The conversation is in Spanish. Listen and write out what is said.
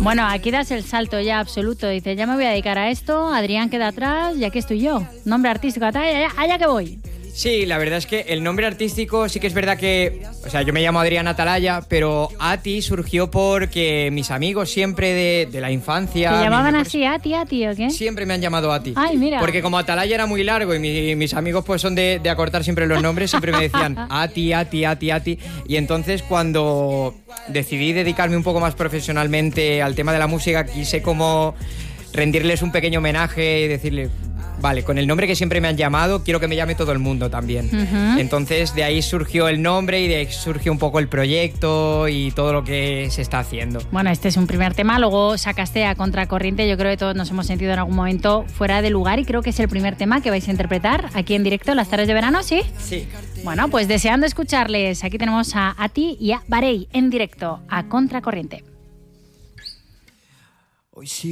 Bueno, aquí das el salto ya absoluto. Dices, ya me voy a dedicar a esto, Adrián queda atrás y aquí estoy yo. Nombre artístico, allá que voy. Sí, la verdad es que el nombre artístico sí que es verdad que... O sea, yo me llamo Adrián Atalaya, pero Ati surgió porque mis amigos siempre de la infancia... ¿Te llamaban así, Ati o qué? Siempre me han llamado Ati. Ay, mira. Porque como Atalaya era muy largo y mis amigos pues son de acortar siempre los nombres, siempre me decían Ati. Y entonces cuando decidí dedicarme un poco más profesionalmente al tema de la música, quise como rendirles un pequeño homenaje y decirle... Vale, con el nombre que siempre me han llamado, quiero que me llame todo el mundo también. Entonces, de ahí surgió el nombre y de ahí surgió un poco el proyecto y todo lo que se está haciendo. Bueno, este es un primer tema, luego sacaste a Contracorriente. Yo creo que todos nos hemos sentido en algún momento fuera de lugar y creo que es el primer tema que vais a interpretar aquí en directo las tardes de verano, ¿sí? Sí. Bueno, pues deseando escucharles. Aquí tenemos a Ati y a Barei en directo, a Contracorriente. Hoy sí.